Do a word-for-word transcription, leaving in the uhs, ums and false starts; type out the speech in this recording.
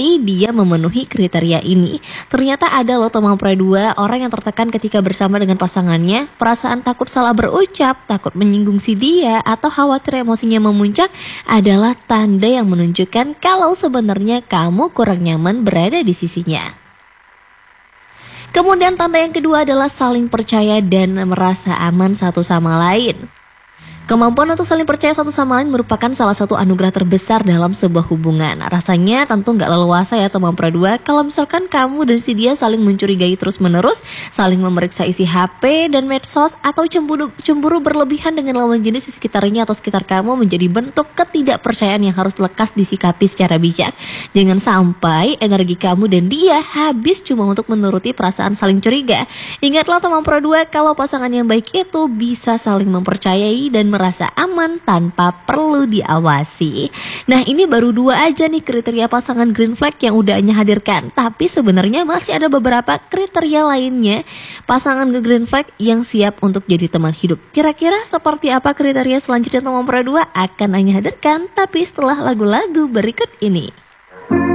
berarti dia memenuhi kriteria ini. Ternyata ada loh teman pria dua orang yang tertekan ketika bersama dengan pasangannya. Perasaan takut salah berucap, takut menyinggung si dia, atau khawatir emosinya memuncak adalah tanda yang menunjukkan kalau sebenarnya kamu kurang nyaman berada di sisinya. Kemudian tanda yang kedua adalah saling percaya dan merasa aman satu sama lain. Kemampuan untuk saling percaya satu sama lain merupakan salah satu anugerah terbesar dalam sebuah hubungan. Rasanya tentu nggak leluasa ya teman berdua kalau misalkan kamu dan si dia saling mencurigai terus-menerus, saling memeriksa isi H P dan medsos, atau cemburu, cemburu berlebihan dengan lawan jenis di sekitarnya atau sekitar kamu menjadi bentuk ketidakpercayaan yang harus lekas disikapi secara bijak. Jangan sampai energi kamu dan dia habis cuma untuk menuruti perasaan saling curiga. Ingatlah teman berdua kalau pasangan yang baik itu bisa saling mempercayai dan merasa aman tanpa perlu diawasi. Nah, ini baru dua aja nih kriteria pasangan green flag yang udah Anya hadirkan. Tapi sebenarnya masih ada beberapa kriteria lainnya pasangan green flag yang siap untuk jadi teman hidup. Kira-kira seperti apa kriteria selanjutnya teman berdua akan Anya hadirkan, tapi setelah lagu-lagu berikut ini.